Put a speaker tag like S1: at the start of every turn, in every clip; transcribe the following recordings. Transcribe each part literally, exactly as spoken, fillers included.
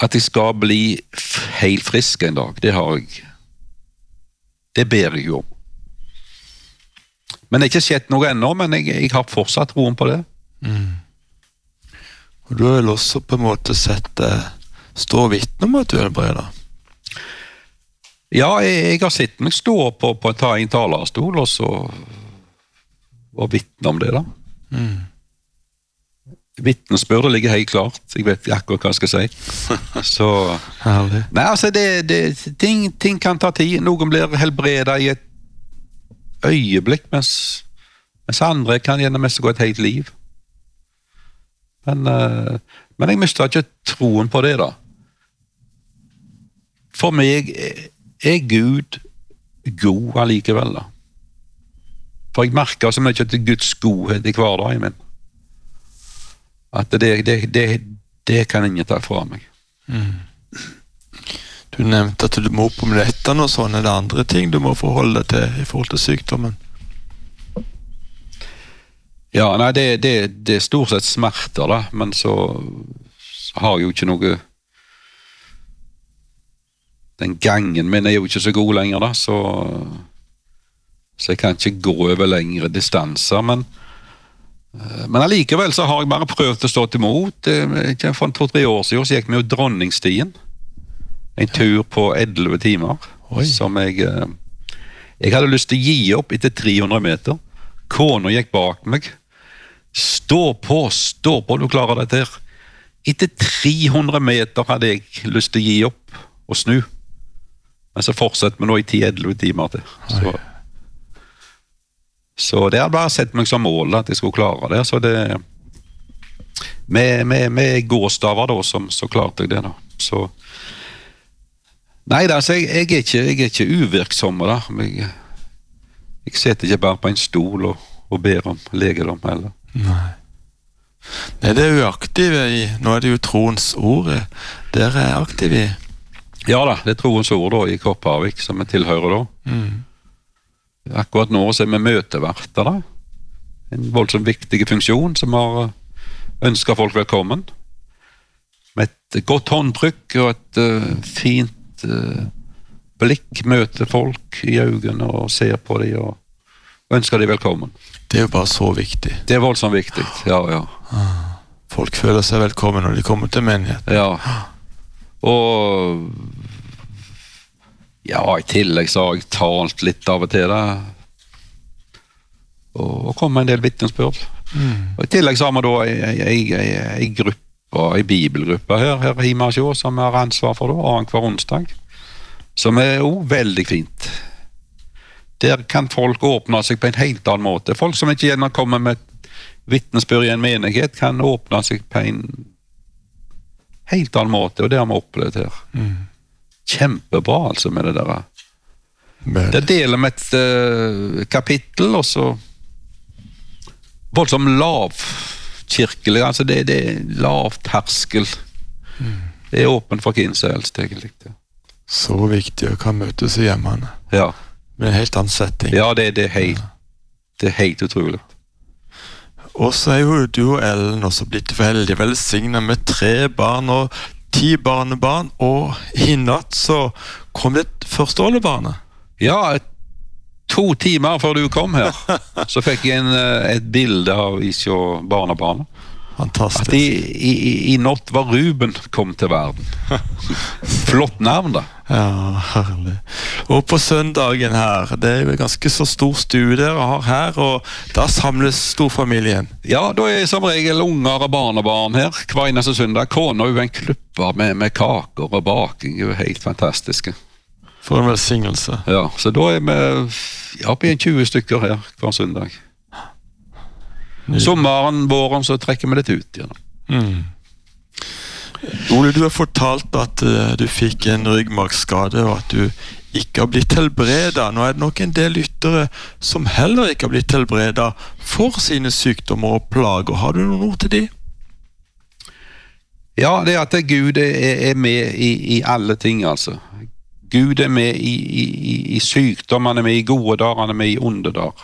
S1: at jeg skal bli helt frisk en dag, det har jeg. Det ber jeg jo om. Men det er ikke skjedd noe ennå, men jeg, jeg har fortsatt roen på det.
S2: Mm. Og du har vel også på en måte sett eh, stå og vitne om at du er helbredet?
S1: Ja, jeg, jeg har sett meg stå på, på ta en talerstol, og så og vitne om det da.
S2: Mm.
S1: Vittnesbyrdet ligger helt klart. Jeg vet ikke akkurat hva jeg skal si. Så,
S2: herlig.
S1: Nei, altså, det, det, ting, ting kan ta tid. Noen blir helbredet i et øyeblikk, mens, mens andre kan gjennom mest gå et helt liv. Men, uh, men jeg mister ikke troen på det da. For meg er Gud god allikevel da. For jeg merker så mye til Guds godhet i hverdagen min. At det, det, det, det kan ingen ta fra meg.
S2: Mm. Du nevnte at du må opp om nettene og sånn. Er det andre ting du må forholde deg til i forhold til sykdommen?
S1: Ja, nei, det, det, det er stort sett smerter da, men så, så har jeg jo ikke noe. Den gangen min er jo ikke så god lenger da, så, så jeg kan ikke gå over lengre distanser, men men allikevel så har jeg bare prøvd å stå til mot. For to-tre år siden så gikk vi jo Dronningstien. En tur på elleve timer. Oi. Som jeg jeg hadde lyst til å gi opp etter tre hundre meter. Kona gikk bak meg. Stå på, stå på, du klarer dette her. Etter tre hundre meter hadde jeg lyst til å gi opp og snu. Men så fortsetter vi nå i ti til elleve timer til. Så Så det hadde bare sett meg som mål at jeg skulle klare det, så det med, med, med gåstaver da, som, så klarte jeg det da, så nei da, så jeg, jeg, er ikke, jeg er ikke uvirksom da, jeg, jeg sitter ikke bare på en stol og, og ber om legedom heller.
S2: Nei. Nei, det er jo aktive i, nå er det jo troens ord, dere er aktive i?
S1: Ja da, det er troens ord da, i Kopervik, som jeg tilhører da.
S2: Mm.
S1: Akkurat nå så er vi møteverter da. En voldsomt viktig funksjon som har ønsket folk velkommen. Med et godt håndtrykk og et uh, fint uh, blikk møter folk i øynene og ser på dem og ønsker dem velkommen.
S2: Det er jo bare så viktig.
S1: Det er voldsomt viktig, ja, ja.
S2: Folk føler seg velkommen når de kommer til menigheten.
S1: Ja, og ja, i tillegg så har jeg talt litt av og til da. Og kom med en del vittnesbyrd. Mm. Og i tillegg så har vi da en gruppe, en bibelgruppe her, her i Marsjå, som har ansvar for det, annen hver onsdag. Som er jo veldig fint. Der kan folk åpne seg på en helt annen måte. Folk som ikke gjerne kommer med et vittnesbyrd i en menighet, kan åpne seg på en helt annen måte, og det har vi opplevd her. Mm. Kjempebra altså med det der. Men. Det deler med et uh, kapittel, og så voldsomt lavkirkelig, altså det, det er lavterskel. Mm. Det er åpen for hvem som helst, egentlig. Ja.
S2: Så viktig å kan møtes i hjemmene.
S1: Ja.
S2: Med en helt annen setting.
S1: Ja, det, det, er helt, det er helt utrolig.
S2: Og så er jo du og Ellen også blitt veldig velsignet med tre barn og ti barnebarn, og i natt så kom det et første oldebarnet.
S1: Ja, to timer før du kom her, så fikk jeg en, et bilde av Isjå barnebarnet.
S2: Fantastisk.
S1: At i, i, i natt var Ruben kom til verden. Flott navn da.
S2: Ja, herlig. Og på søndagen her, det er jo ganske så stor stue dere har her, og da samles storfamilien.
S1: Ja, da er som regel unger og barnebarn her, hver eneste søndag. Kona er jo en klubber med, med kaker og baking, det er jo helt fantastiske.
S2: For en velsignelse.
S1: Ja, så da er vi ja, på en tjue stykker her hver søndag. Sommeren, våren, så trekker vi litt ut igjen.
S2: Mm. Ole, du har fortalt at uh, du fikk en ryggmargsskade, og at du ikke har blitt helbredet. Nå er det nok en del lyttere som heller ikke har blitt helbredet for sine sykdommer og plager. Har du noen ord til de?
S1: Ja, det er at Gud er, er med i, i alle ting, altså. Gud er med i, i, i sykdom, han er med i gode dager, han er med i onde dager.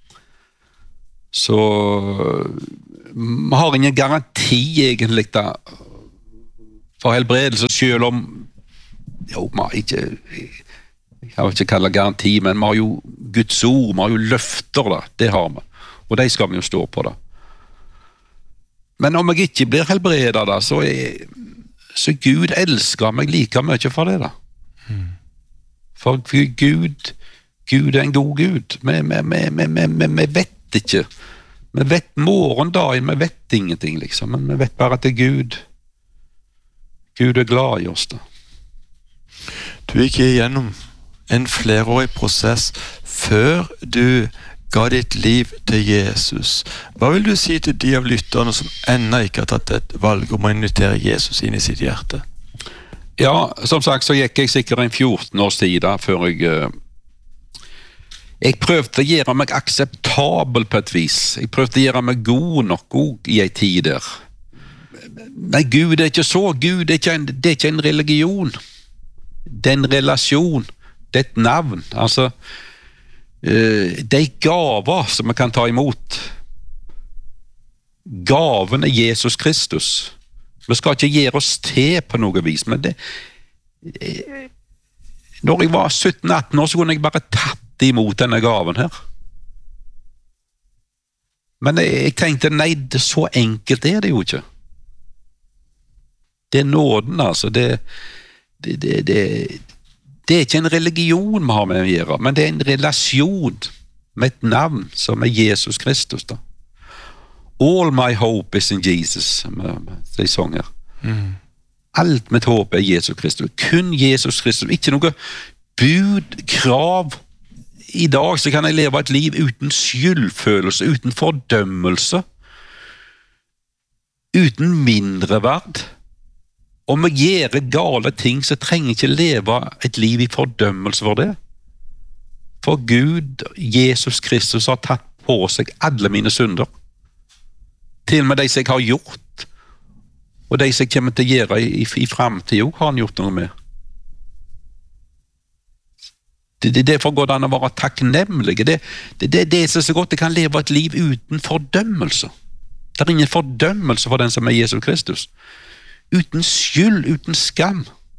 S1: Så vi har ingen garanti egentlig da, for helbredelse, selv om jo, man har ikke jeg har ikke kallet garanti, men vi har jo Guds ord, vi har jo løfter da, det har vi, og de skal vi jo stå på da. Men om jeg ikke blir helbredet da, så, er, så Gud elsker meg like mye for det da. Mm. For Gud, Gud er en god Gud. Vi, vi, vi, vi, vi, vi vet ikke. Vi vet morgendagen, vi vet ingenting liksom, men vi vet bare at det er Gud. Gud er glad i oss da.
S2: Du gikk igjennom en flerårig prosess før du ga ditt liv til Jesus. Hva vil du si til de av lytterne som ennå ikke har tatt et valg om å invitere Jesus inn i sitt hjerte?
S1: Ja, som sagt så gikk jeg sikkert en fjorten års tid da, før jeg jeg prøvde å gjøre meg akseptabel på et vis. Jeg prøvde å gjøre meg god nok god i en tid der. Men Gud er ikke så. Gud er ikke en, det er ikke en religion. Det er en relasjon. Det er et navn. Altså, det er gaver som vi kan ta imot. Gaven er Jesus Kristus. Vi skal ikke gjøre oss til på noe vis, men det, når jeg var sytten atten år, så kunne jeg bare tatt imot denne gaven her. Men jeg, jeg tenkte, nei, det, så enkelt er det jo ikke. Det er nåden, altså. Det, det, det, det, det er ikke en religion vi har med å gjøre, men det er en relasjon med et navn som er Jesus Kristus da. All my hope is in Jesus, de sanger. Mm. Alt mitt håp er Jesus Kristus. Kun Jesus Kristus. Ikke noe bud, krav. I dag så kan jeg leve et liv uten skyldfølelse, uten fordømmelse, uten mindreverd. Om jeg gjør gale ting, så trenger jeg ikke leve et liv i fordømmelse for det. For Gud, Jesus Kristus, har tatt på seg alle mine synder. Til og med de som jeg har gjort, og de som jeg kommer til å gjøre i, i, i fremtiden, har han gjort noe med. Det, det, derfor går det an å være takknemlig. Det, det, det, det er så godt jeg kan leve et liv uten fordømmelse. Det er ingen fordømmelse for den som er Jesus Kristus. Uten skyld, uten skam.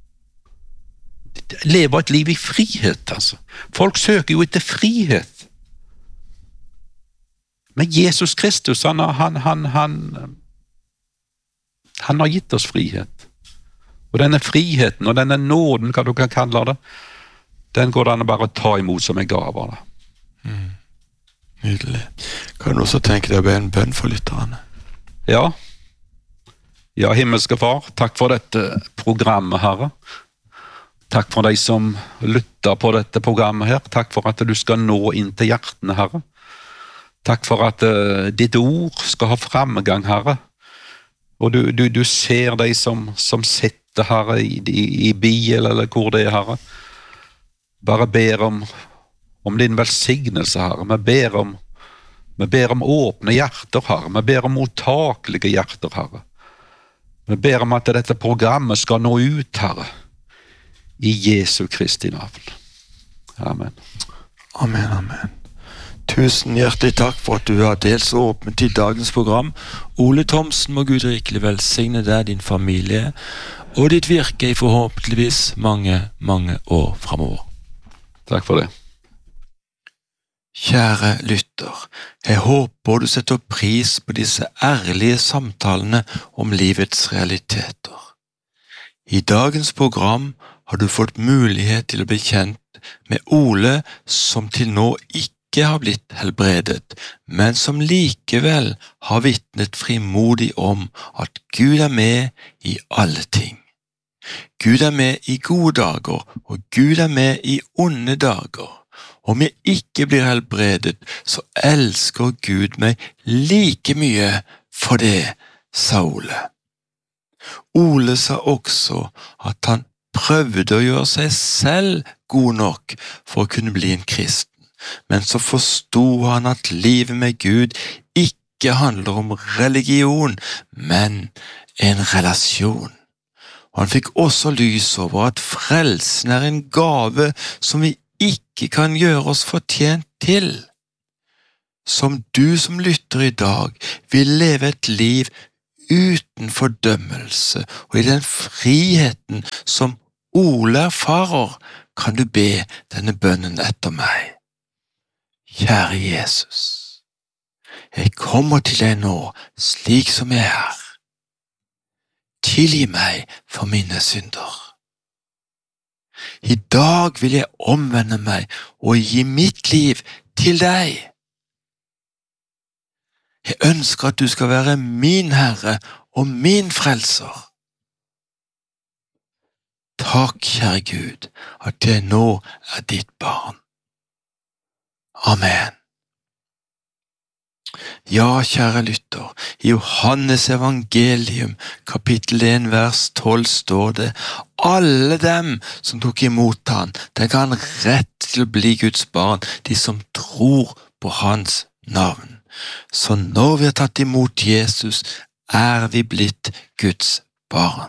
S1: Leve et liv i frihet, altså. Folk søker jo etter frihet. Men Jesus Kristus, han, han, han, han, han har gitt oss frihet. Og denne friheten, og denne nåden, hva du kan kalle det, den går det an å bare ta imot som en gave.
S2: Mm. Nydelig. Kan du også tenke deg å be en bønn for lytterne?
S1: Ja. Ja, himmelske far, takk for dette programmet, Herre. Takk for de som lytter på dette programmet her. Takk for at du skal nå inn til hjertene, Herre. Takk for at uh, ditt ord skal ha fremgang, Herre. Og du, du, du ser de som, som sitter, Herre, i, i, i bil eller hvor det er, Herre. Bare ber om, om din velsignelse, Herre. Vi ber om, vi ber om åpne hjerter, Herre. Vi ber om mottakelige hjerter, Herre. Vi ber om at dette programmet skal nå ut, Herre, i Jesu Kristi navn. Amen.
S2: Amen, amen. Tusen hjertelig takk for at du har delt så åpent i dagens program. Ole Thomsen, må Gud rikelig velsigne deg, din familie, og ditt virke i forhåpentligvis mange, mange år fremover.
S1: Takk for det.
S2: Kjære lytter, jeg håper du setter pris på disse ærlige samtalene om livets realiteter. I dagens program har du fått mulighet til å bli kjent med Ole, som til nå ikke har blitt helbredet, men som likevel har vitnet frimodig om at Gud er med i alle ting. Gud er med i gode dager, og Gud er med i onde dager. Om jeg ikke blir helbredet, så elsker Gud meg like mye for det, sa Ole. Ole sa også at han prøvde å gjøre seg selv god nok for å kunne bli en kristen, men så forstod han at livet med Gud ikke handler om religion, men en relasjon. Og han fikk også lys over at frelsen er en gave som vi ikke kan gjøre oss fortjent til. Som du som lytter i dag vil leve et liv uten fordømmelse, og i den friheten som Ole erfarer, kan du be denne bønnen etter meg. Kjære Jesus, jeg kommer til deg nå slik som jeg er. Tilgi meg for mine synder. I dag vil jeg omvende meg og gi mitt liv til deg. Jeg ønsker at du skal være min Herre og min frelser. Takk, kjære Gud, at jeg nå er ditt barn. Amen. Ja, kjære lytter, i Johannes evangelium, kapittel en, vers tolv, står det: alle dem som tok imot han, den ga han rett til å bli Guds barn, de som tror på hans navn. Så når vi har tatt imot Jesus, er vi blitt Guds barn.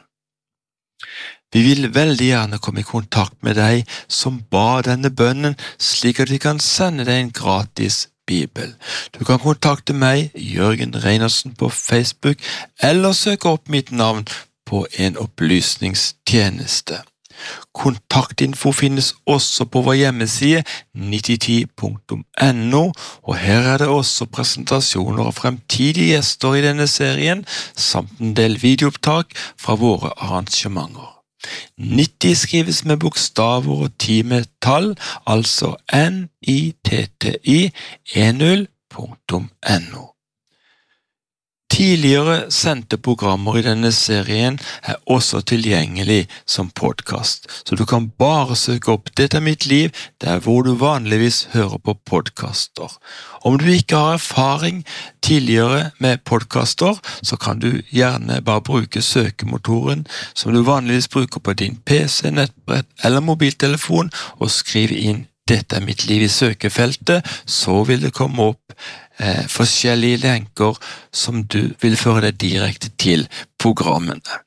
S2: Vi vil veldig gjerne komme i kontakt med deg som ba denne bønnen, slik at vi kan sende deg en gratis Bibel. Du kan kontakte meg, Jørgen Reinertsen, på Facebook, eller søke opp mitt navn på en opplysningstjeneste. Kontaktinfo finnes også på vår hjemmeside nitti ti punktum no, og her er det også presentasjoner av fremtidige gjester i denne serien, samt en del videoopptak fra våre arrangementer. nitti skrives med bokstaver og ti med tall, altså N I T T I ti punktum no. Tidligere sendte programmer i denne serien er også tilgjengelig som podcast, så du kan bare søke opp Dette er mitt liv, der hvor du vanligvis hører på podcaster. Om du ikke har erfaring tidligere med podcaster, så kan du gjerne bare bruke søkemotoren som du vanligvis bruker på din P C, nettbrett eller mobiltelefon, og skriv inn Dette er mitt liv i søkefeltet, så vil det komme opp Eh, forskjellige lenker som du vil føre deg direkte til programmene.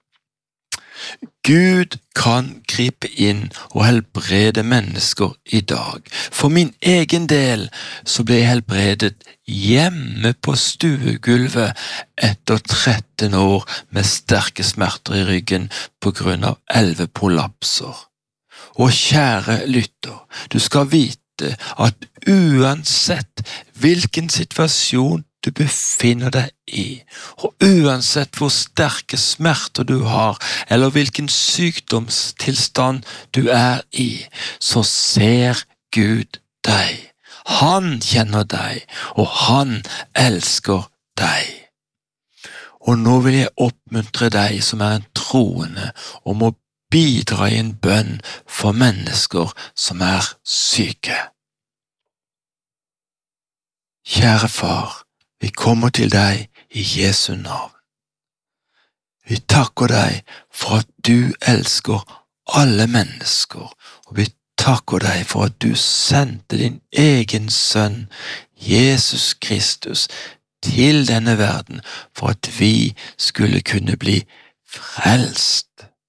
S2: Gud kan gripe inn og helbrede mennesker i dag. For min egen del så ble jeg helbredet hjemme på stuegulvet etter tretten år med sterke smerter i ryggen på grunn av elleve prolapser. Og kjære lytter, du skal vite at uansett hvilken situasjon du befinner deg i, og uansett hvor sterke smerter du har, eller hvilken sykdomstilstand du er i, så ser Gud deg. Han kjenner deg, og han elsker deg. Og nå vil jeg oppmuntre deg som er en troende om å bidra i en bønn for mennesker som er syke. Kjære far, vi kommer til deg i Jesu navn. Vi takker deg for at du elsker alle mennesker, og vi takker deg for at du sendte din egen sønn, Jesus Kristus, til denne verden for at vi skulle kunne bli frelst.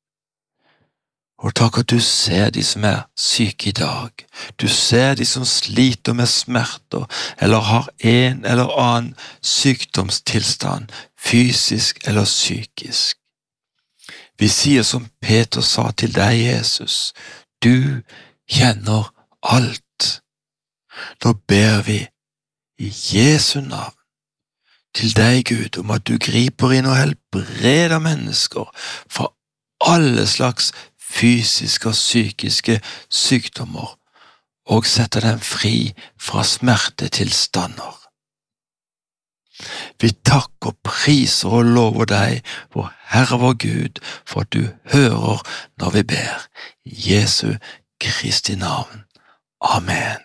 S2: Og takk at du ser de som er syke i dag. Du ser de som sliter med smerter, eller har en eller annen sykdomstilstand, fysisk eller psykisk. Vi sier som Peter sa til deg, Jesus, du kjenner alt. Nå ber vi i Jesu navn til deg, Gud, om at du griper inn og helbreder mennesker fra alle slags fysiske og psykiske sykdommer, og setter dem fri fra smertetilstander. Vi takker, priser og lover deg, vår Herre vår Gud, for at du hører når vi ber. I Jesu Kristi navn. Amen.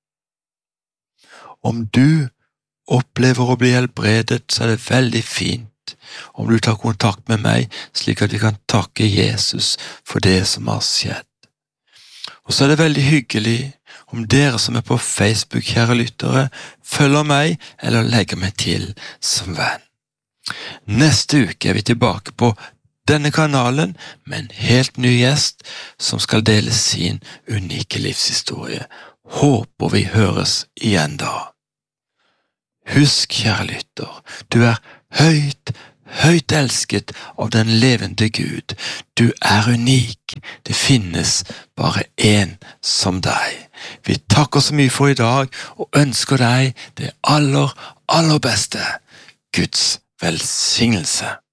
S2: Om du opplever å bli helbredet, så er det veldig fint om du tar kontakt med meg, slik at vi kan takke Jesus for det som har skjedd. Og så er det veldig hyggelig om dere som er på Facebook, kjære lyttere, følger meg eller legger meg til som venn. Neste uke er vi tilbake på denne kanalen med en helt ny gjest som skal dele sin unike livshistorie. Håper vi høres igjen da. Husk, kjære lytter, du er høyt, høyt elsket av den levende Gud. Du er unik. Det finnes bare en som deg. Vi takker så mye for i dag, og ønsker deg det aller, aller beste. Guds velsignelse.